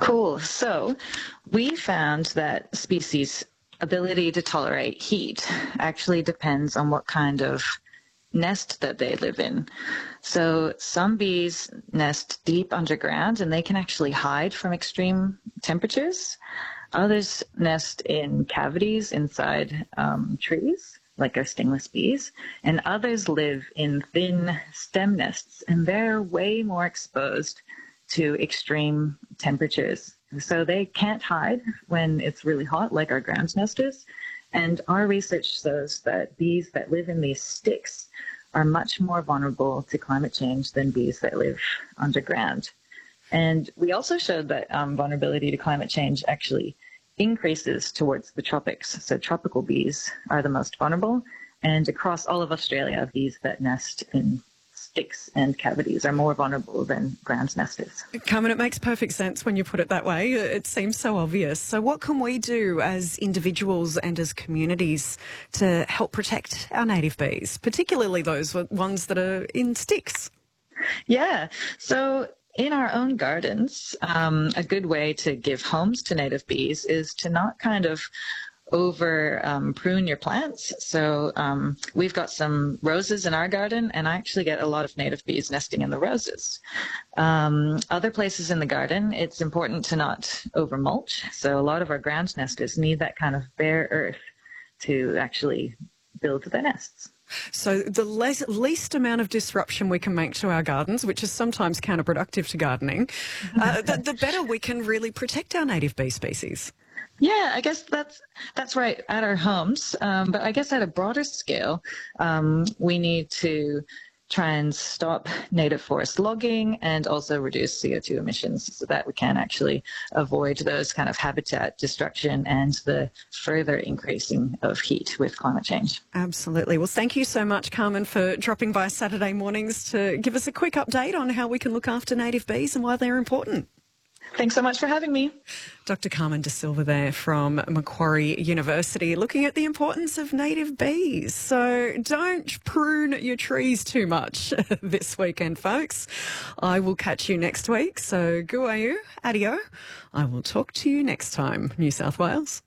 Cool. So we found that species' ability to tolerate heat actually depends on what kind of nest that they live in. So some bees nest deep underground and they can actually hide from extreme temperatures. Others nest in cavities inside trees, like our stingless bees, and others live in thin stem nests, and they're way more exposed to extreme temperatures. So they can't hide when it's really hot, like our ground nesters. And our research shows that bees that live in these sticks are much more vulnerable to climate change than bees that live underground. And we also showed that vulnerability to climate change actually increases towards the tropics. So tropical bees are the most vulnerable. And across all of Australia, bees that nest in sticks and cavities are more vulnerable than ground nesters. Carmen, it makes perfect sense when you put it that way. It seems so obvious. So what can we do as individuals and as communities to help protect our native bees, particularly those ones that are in sticks? Yeah, so in our own gardens, a good way to give homes to native bees is to not kind of prune your plants. So we've got some roses in our garden, and I actually get a lot of native bees nesting in the roses. Other places in the garden, it's important to not over mulch. So a lot of our ground nesters need that kind of bare earth to actually build their nests. So the least amount of disruption we can make to our gardens, which is sometimes counterproductive to gardening, the better we can really protect our native bee species. Yeah, I guess that's right at our homes. But I guess at a broader scale, we need to try and stop native forest logging and also reduce CO2 emissions so that we can actually avoid those kind of habitat destruction and the further increasing of heat with climate change. Absolutely. Well, thank you so much, Carmen, for dropping by Saturday mornings to give us a quick update on how we can look after native bees and why they're important. Thanks so much for having me. Dr. Carmen De Silva there from Macquarie University, looking at the importance of native bees. So don't prune your trees too much this weekend, folks. I will catch you next week. So guayu, adio. I will talk to you next time, New South Wales.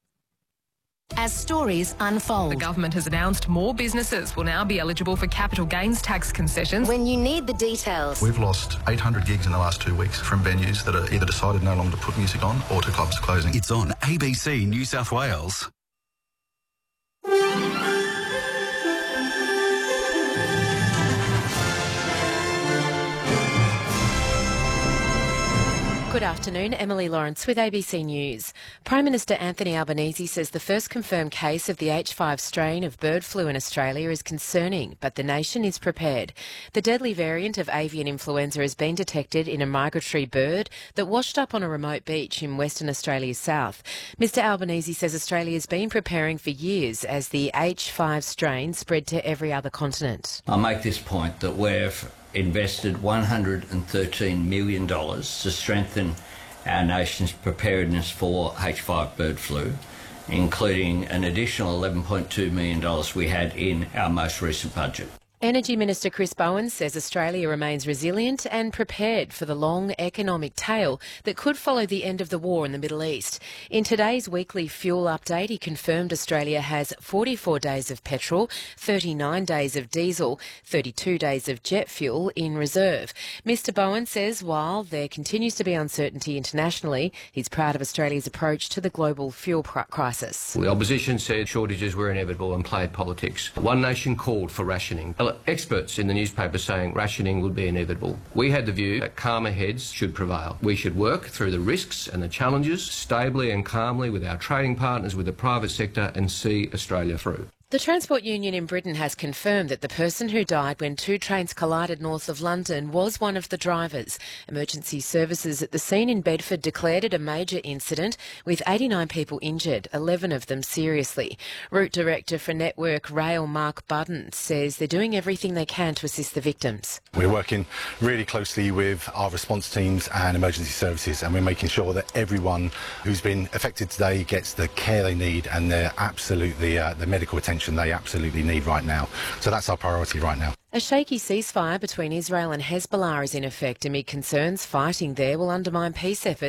As stories unfold. The government has announced more businesses will now be eligible for capital gains tax concessions. When you need the details. We've lost 800 gigs in the last 2 weeks from venues that are either decided no longer to put music on or to clubs closing. It's on ABC New South Wales. Good afternoon, Emily Lawrence with ABC News. Prime Minister Anthony Albanese says the first confirmed case of the H5 strain of bird flu in Australia is concerning, but the nation is prepared. The deadly variant of avian influenza has been detected in a migratory bird that washed up on a remote beach in Western Australia's south. Mr Albanese says Australia has been preparing for years as the H5 strain spread to every other continent. I'll make this point that we've invested $113 million to strengthen our nation's preparedness for H5 bird flu, including an additional $11.2 million we had in our most recent budget. Energy Minister Chris Bowen says Australia remains resilient and prepared for the long economic tail that could follow the end of the war in the Middle East. In today's weekly fuel update, he confirmed Australia has 44 days of petrol, 39 days of diesel, 32 days of jet fuel in reserve. Mr Bowen says while there continues to be uncertainty internationally, he's proud of Australia's approach to the global fuel crisis. The opposition said shortages were inevitable and played politics. One Nation called for rationing. Experts in the newspaper saying rationing would be inevitable. We had the view that calmer heads should prevail. We should work through the risks and the challenges stably and calmly with our trading partners, with the private sector, and see Australia through. The Transport Union in Britain has confirmed that the person who died when two trains collided north of London was one of the drivers. Emergency services at the scene in Bedford declared it a major incident with 89 people injured, 11 of them seriously. Route Director for Network Rail Mark Budden says they're doing everything they can to assist the victims. We're working really closely with our response teams and emergency services, and we're making sure that everyone who's been affected today gets the care they need and the medical attention they absolutely need right now. So that's our priority right now. A shaky ceasefire between Israel and Hezbollah is in effect amid concerns fighting there will undermine peace efforts